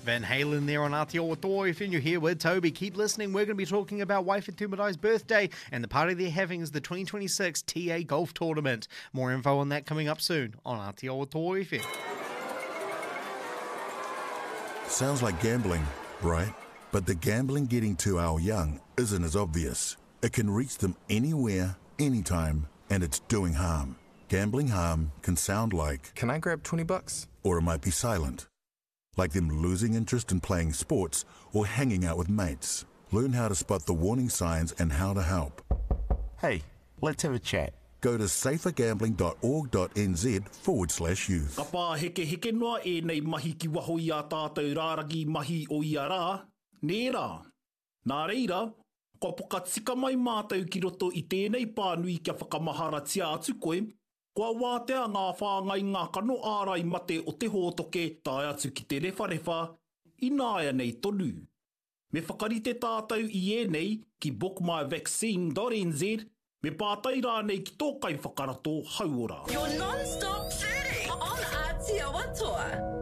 Van Halen there on Aotearoa Toa FM. You're here with Toby. Keep listening. We're going to be talking about Waifetumadai's birthday, and the party they're having is the 2026 TA Golf Tournament. More info on that coming up soon on Aotearoa Toa FM. Sounds like gambling, right? But the gambling getting to our young isn't as obvious. It can reach them anywhere, anytime, and it's doing harm. Gambling harm can sound like, "Can I grab $20? Or it might be silent. Like them losing interest in playing sports or hanging out with mates. Learn how to spot the warning signs and how to help. Hey, let's have a chat. Go to safergambling.org.nz/youth. Ka pā heke noa e nei mahi ki waho i a tātou rāragi mahi o ia rā. Nē rā. Nā reira, kua poka tika mai mātou ki roto i tēnei pānui kia whakamahara tia atu koe, kua wātea ngā whāngai ngā kano ārai mate o te hōtoke tai atu ki te rewharewa, i nāia nei tonu. Me whakarite tātou i e nei ki bookmyvaccine.nz, me pātai rā nei ki tōkai whakarato hauora. Your non-stop chatting on Aotearoa Toa.